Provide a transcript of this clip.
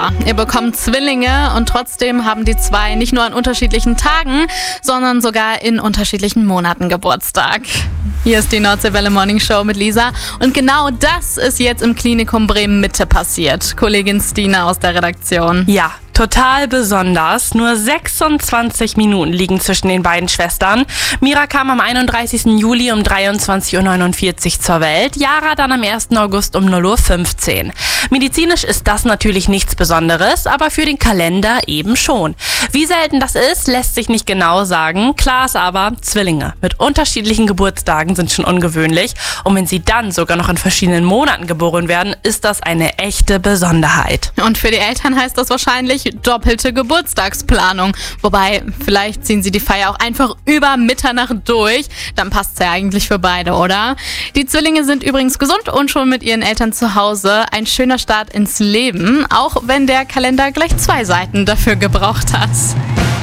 Ja, ihr bekommt Zwillinge und trotzdem haben die zwei nicht nur an unterschiedlichen Tagen, sondern sogar in unterschiedlichen Monaten Geburtstag. Hier ist die Nordseewelle Morning Show mit Lisa und genau das ist jetzt im Klinikum Bremen Mitte passiert. Kollegin Stina aus der Redaktion. Ja, total besonders. Nur 26 Minuten liegen zwischen den beiden Schwestern. Mira kam am 31. Juli um 23.49 Uhr zur Welt, Yara dann am 1. August um 0.15 Uhr. Medizinisch ist das natürlich nichts Besonderes, aber für den Kalender eben schon. Wie selten das ist, lässt sich nicht genau sagen. Klar ist aber, Zwillinge mit unterschiedlichen Geburtstagen sind schon ungewöhnlich. Und wenn sie dann sogar noch in verschiedenen Monaten geboren werden, ist das eine echte Besonderheit. Und für die Eltern heißt das wahrscheinlich doppelte Geburtstagsplanung. Wobei, vielleicht ziehen sie die Feier auch einfach über Mitternacht durch. Dann passt's ja eigentlich für beide, oder? Die Zwillinge sind übrigens gesund und schon mit ihren Eltern zu Hause. Ein schöner Start ins Leben, auch wenn der Kalender gleich 2 Seiten dafür gebraucht hat.